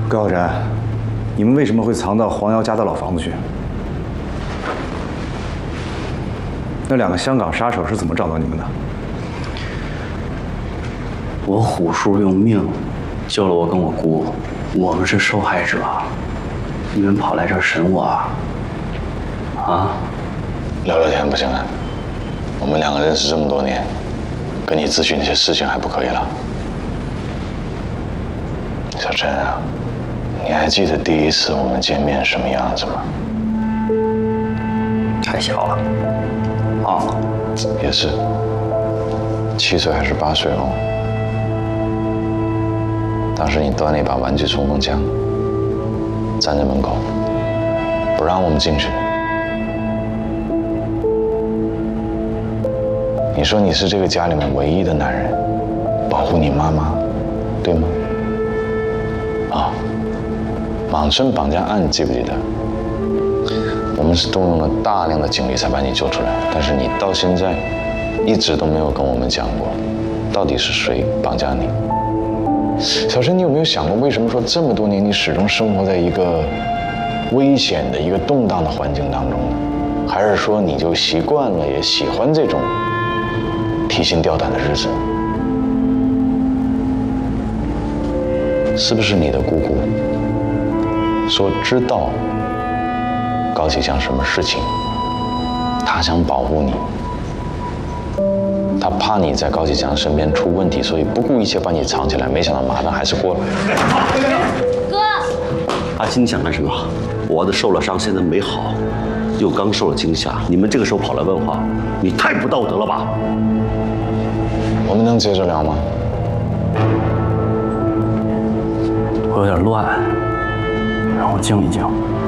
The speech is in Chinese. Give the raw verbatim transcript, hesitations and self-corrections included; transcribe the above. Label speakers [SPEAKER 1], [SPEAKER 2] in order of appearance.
[SPEAKER 1] 高小珍，你们为什么会藏到黄瑶家的老房子去？那两个香港杀手是怎么找到你们的？
[SPEAKER 2] 我虎叔用命救了我跟我姑，我们是受害者，你们跑来这儿审我啊？啊？
[SPEAKER 3] 聊聊天不行啊？我们两个认识这么多年，跟你咨询那些事情还不可以了？小珍啊，你还记得第一次我们见面什么样子吗？
[SPEAKER 2] 太小了，忘了。
[SPEAKER 3] 也是，七岁还是八岁哦？当时你端了一把玩具冲锋枪，站在门口，不让我们进去。你说你是这个家里面唯一的男人，保护你妈妈，对吗？啊，莽村绑架案记不记得？我们是动用了大量的警力才把你救出来，但是你到现在一直都没有跟我们讲过，到底是谁绑架你？小陈，你有没有想过，为什么说这么多年你始终生活在一个危险的、一个动荡的环境当中呢？还是说你就习惯了，也喜欢这种提心吊胆的日子？是不是你的姑姑说知道高启强什么事情，她想保护你，她怕你在高启强身边出问题，所以不顾一切把你藏起来，没想到马上还是过来。
[SPEAKER 4] 哥，
[SPEAKER 5] 阿金，你想干什么？我儿子受了伤，现在没好，又刚受了惊吓，你们这个时候跑来问话，你太不道德了吧？
[SPEAKER 3] 我们能接着聊吗？
[SPEAKER 2] 我有点乱，让我静一静。